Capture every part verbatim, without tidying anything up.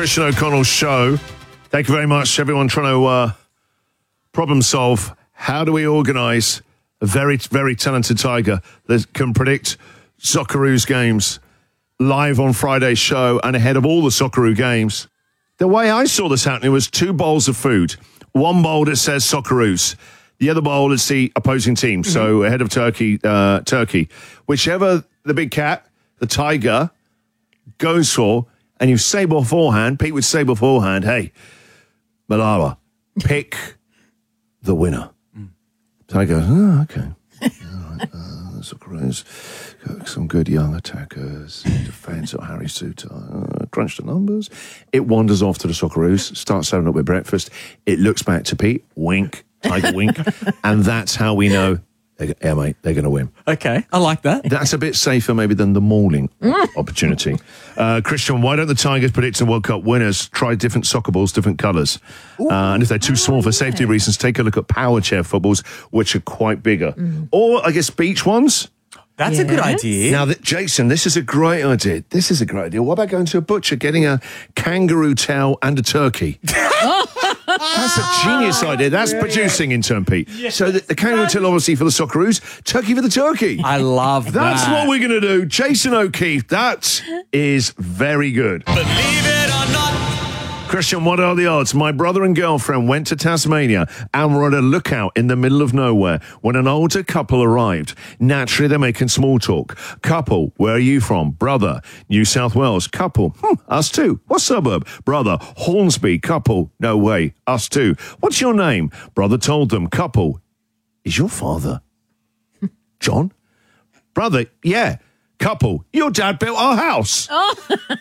Christian O'Connell Show. Thank you very much, everyone trying to uh, problem solve. How do we organise a very, very talented tiger that can predict Socceroos games live on Friday's show and ahead of all the Socceroo games? The way I saw this happening was two bowls of food. One bowl that says Socceroos. The other bowl is the opposing team. Mm-hmm. So ahead of Turkey, uh, Turkey. Whichever the big cat, the tiger, goes for, and you say beforehand, Pete would say beforehand, hey, Malala, pick the winner. Mm. Tiger goes, oh, okay. All right, uh, Socceroos, got some good young attackers, defence at Harry Suter, uh, crunch the numbers. It wanders off to the Socceroos, starts serving up with breakfast. It looks back to Pete, wink, tiger wink, and that's how we know, they, yeah, mate, they're going to win. Okay, I like that. That's a bit safer maybe than the mauling opportunity. Uh, Christian, why don't the Tigers predict the World Cup winners try different soccer balls, different colours? Uh, and if they're too small for safety reasons, take a look at power chair footballs, which are quite bigger. Mm. Or, I guess, beach ones? That's yes. a good idea. Now, that, Jason, this is a great idea. This is a great idea. What about going to a butcher, getting a kangaroo tail and a turkey? That's a genius idea. That's yeah. producing in turn, Pete. Yeah. So the, the kangaroo tail, obviously, for the Socceroos, turkey for the turkey. I love That's that. That's what we're going to do. Jason O'Keefe, that is very good. Believe it or not. Christian, what are the odds? My brother and girlfriend went to Tasmania and were at a lookout in the middle of nowhere when an older couple arrived. Naturally, they're making small talk. Couple, where are you from? Brother, New South Wales. Couple, hmm, us too. What suburb? Brother, Hornsby. Couple, no way, us too. What's your name? Brother told them. Couple, is your father John? Brother, yeah. Couple, your dad built our house. Oh.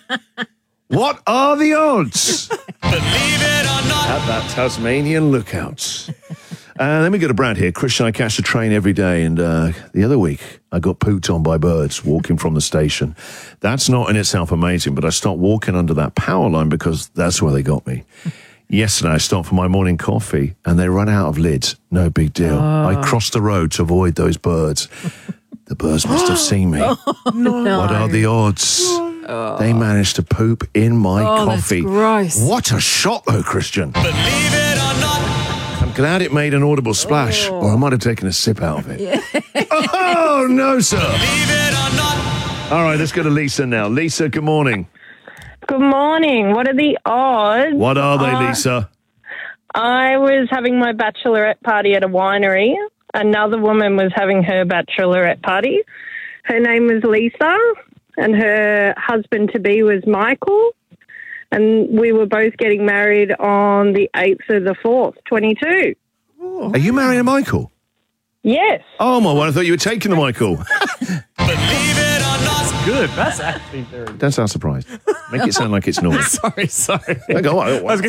What are the odds? Believe it or not. At that Tasmanian lookout. Uh, let me go to Brad here. Christian, I catch the train every day, and uh, the other week I got pooped on by birds walking from the station. That's not in itself amazing, but I stopped walking under that power line because that's where they got me. Yesterday I stopped for my morning coffee, and they ran out of lids. No big deal. Oh. I crossed the road to avoid those birds. The birds must have seen me. Oh, no. What are the odds? Oh. They managed to poop in my oh, coffee. That's gross. What a shot, though, Christian. Believe it or not. I'm glad it made an audible splash, oh. or I might have taken a sip out of it. Yeah. Oh, no, sir. Believe it or not. All right, let's go to Lisa now. Lisa, good morning. Good morning. What are the odds? What are they, uh, Lisa? I was having my bachelorette party at a winery. Another woman was having her bachelorette party. Her name was Lisa, and her husband-to-be was Michael. And we were both getting married on the eighth of the fourth, twenty-two. Oh. Are you marrying Michael? Yes. Oh, my word, I thought you were taking the Michael. Believe it or not. Good. That's actually very good. Don't sound surprised. Make it sound like it's normal. sorry, sorry. I go, I was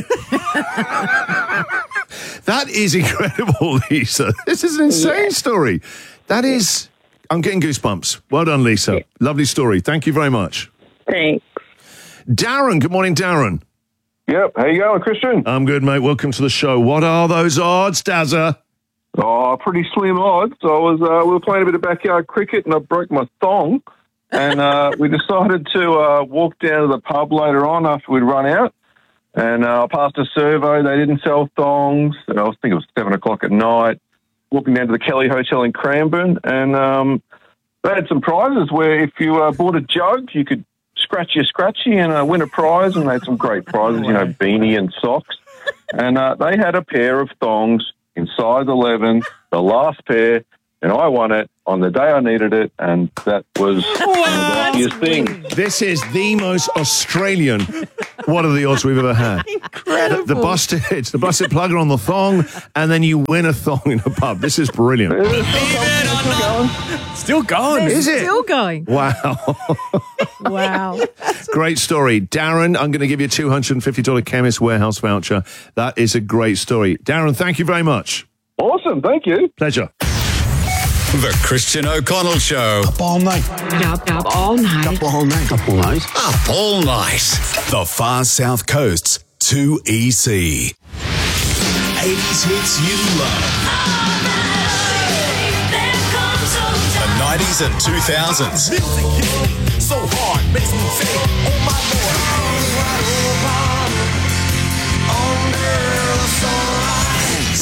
That is incredible, Lisa. This is an insane yeah. story. That is... I'm getting goosebumps. Well done, Lisa. Yeah. Lovely story. Thank you very much. Thanks. Darren. Good morning, Darren. Yep. How you going, Christian? I'm good, mate. Welcome to the show. What are those odds, Dazza? Oh, pretty slim odds. I was uh, we were playing a bit of backyard cricket and I broke my thong. And uh, we decided to uh, walk down to the pub later on after we'd run out. And uh, I passed a survey. They didn't sell thongs. And I was thinking it was seven o'clock at night. Walking down to the Kelly Hotel in Cranbourne. And um, they had some prizes where if you uh, bought a jug, you could scratch your scratchy and uh, win a prize. And they had some great prizes, you know, beanie and socks. And uh, they had a pair of thongs in size eleven, the last pair. And I won it on the day I needed it, and that was the luckiest thing. This is the most Australian. What are the odds we've ever had? Incredible. The, the busted, the busted plugger on the thong, and then you win a thong in a pub. This is brilliant. It's still going. Still going. Is it? Still going. Wow. Wow. Great story. Darren, I'm going to give you a two hundred fifty dollars Chemist Warehouse voucher. That is a great story. Darren, thank you very much. Awesome. Thank you. Pleasure. The Christian O'Connell Show. Up all night. Up, up all night. Up all night. Up all night. Up all night. The Far South Coast's two E C. eighties hits you love. The nineties and two thousands. So hard, makes me say, oh my Lord.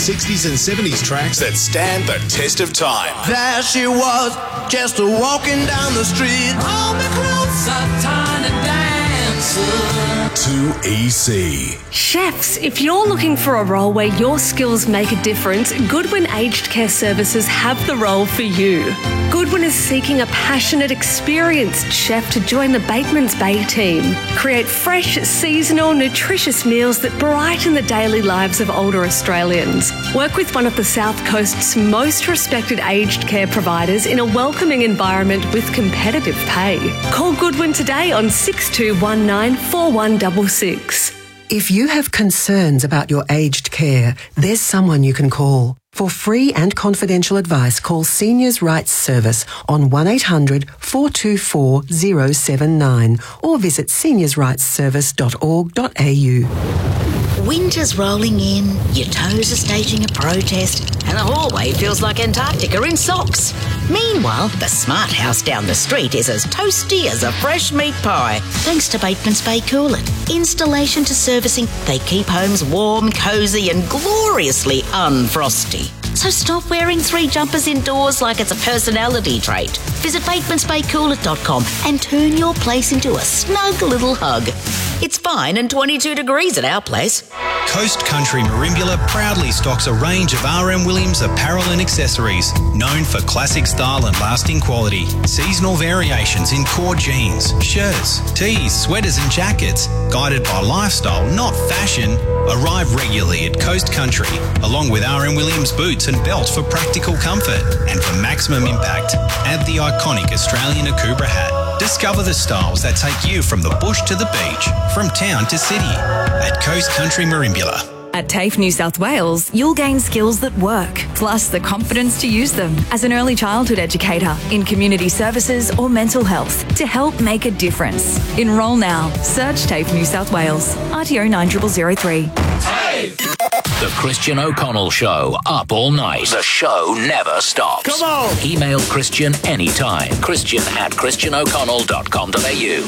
sixties and seventies tracks that stand the test of time. There she was, just a walking down the street. Hold me closer, tiny dancer. two E C. Chefs, if you're looking for a role where your skills make a difference, Goodwin Aged Care Services have the role for you. Goodwin is seeking a passionate, experienced chef to join the Bateman's Bay team. Create fresh, seasonal, nutritious meals that brighten the daily lives of older Australians. Work with one of the South Coast's most respected aged care providers in a welcoming environment with competitive pay. Call Goodwin today on six two one nine, four one six six. If you have concerns about your aged care, there's someone you can call. For free and confidential advice, call Seniors Rights Service on one eight hundred, four two four, zero seven nine or visit seniors rights service dot org dot a u. Winter's rolling in, your toes are staging a protest, and the hallway feels like Antarctica in socks. Meanwhile, the smart house down the street is as toasty as a fresh meat pie, thanks to Bateman's Bay Coolant. Installation to servicing, they keep homes warm, cosy, and gloriously unfrosty. So stop wearing three jumpers indoors like it's a personality trait. Visit batemans bay coolant dot com and turn your place into a snug little hug. It's fine and twenty-two degrees at our place. Coast Country Merimbula proudly stocks a range of R M Williams apparel and accessories, known for classic style and lasting quality. Seasonal variations in core jeans, shirts, tees, sweaters and jackets, guided by lifestyle, not fashion, arrive regularly at Coast Country, along with R M Williams boots and belts for practical comfort. And for maximum impact, add the iconic Australian Akubra hat. Discover the styles that take you from the bush to the beach, from town to city, at Coast Country Merimbula. At TAFE New South Wales, you'll gain skills that work, plus the confidence to use them as an early childhood educator in community services or mental health to help make a difference. Enrol now. Search TAFE New South Wales. R T O nine zero zero zero three. The Christian O'Connell Show, up all night. The show never stops. Come on! Email Christian anytime. Christian at christian o'connell dot com dot a u.